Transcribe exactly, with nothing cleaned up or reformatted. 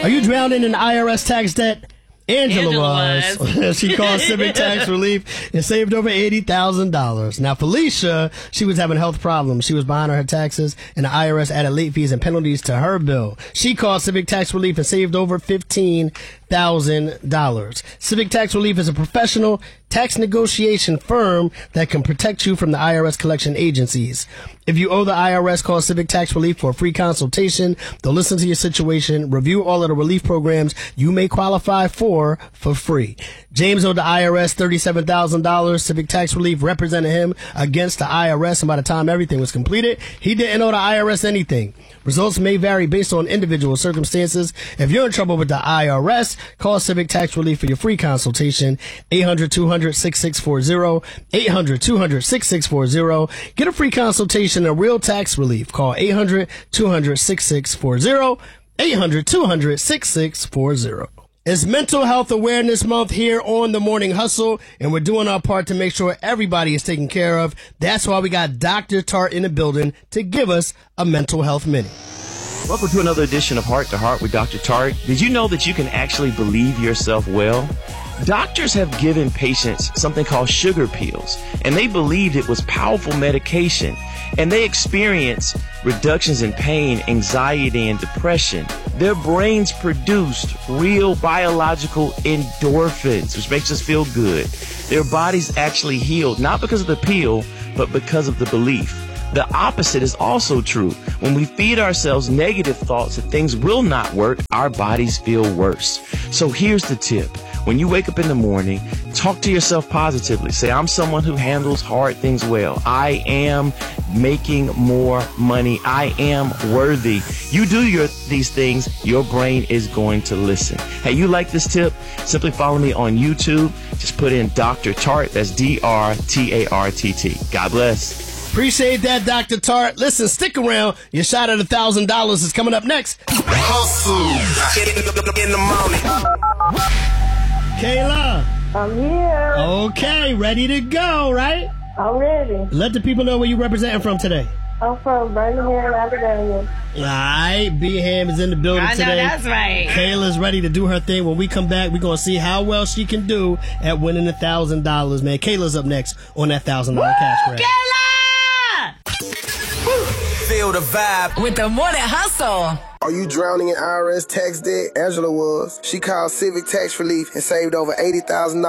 Are you drowning in I R S tax debt? Angela, Angela was. was. She called Civic Tax Relief and saved over eighty thousand dollars. Now, Felicia, she was having health problems. She was behind on her taxes, and the I R S added late fees and penalties to her bill. She called Civic Tax Relief and saved over fifteen thousand dollars. Civic Tax Relief is a professional tax negotiation firm that can protect you from the I R S collection agencies. If you owe the I R S, call Civic Tax Relief for a free consultation. They'll listen to your situation, review all of the relief programs you may qualify for for free. James owed the I R S thirty-seven thousand dollars. Civic Tax Relief represented him against the I R S, and by the time everything was completed, he didn't owe the I R S anything. Results may vary based on individual circumstances. If you're in trouble with the I R S, call Civic Tax Relief for your free consultation. eight hundred, two hundred, six six four zero. eight hundred, two hundred, six six four zero. Get a free consultation and real tax relief. Call eight hundred, two hundred, six six four zero. eight hundred, two hundred, six six four zero. It's Mental Health Awareness Month here on The Morning Hustle, and we're doing our part to make sure everybody is taken care of. That's why we got Doctor Tart in the building to give us a mental health minute. Welcome to another edition of Heart to Heart with Doctor Tart. Did you know that you can actually believe yourself well? Doctors have given patients something called sugar pills, and they believed it was powerful medication, and they experienced reductions in pain, anxiety, and depression. Their brains produced real biological endorphins, which makes us feel good. Their bodies actually healed, not because of the pill, but because of the belief. The opposite is also true. When we feed ourselves negative thoughts that things will not work, our bodies feel worse. So here's the tip. When you wake up in the morning, talk to yourself positively. Say, I'm someone who handles hard things well. I am making more money. I am worthy. You do your these things, your brain is going to listen. Hey, you like this tip? Simply follow me on YouTube. Just put in Doctor Tart. That's D R T A R T T. God bless. Appreciate that, Doctor Tart. Listen, stick around. Your shot at a thousand dollars is coming up next. Hustle in the morning. Kayla. I'm here. Okay, ready to go, right? I'm ready. Let the people know where you're representing from today. I'm from Birmingham, Alabama. All right, B-Ham is in the building I know, today. that's right. Kayla's ready to do her thing. When we come back, we're going to see how well she can do at winning a thousand dollars, man. Kayla's up next on that one thousand dollars cash grab. Kayla! Feel the vibe with the Morning Hustle. Are you drowning in I R S tax debt? Angela was. She called Civic Tax Relief and saved over eighty thousand dollars.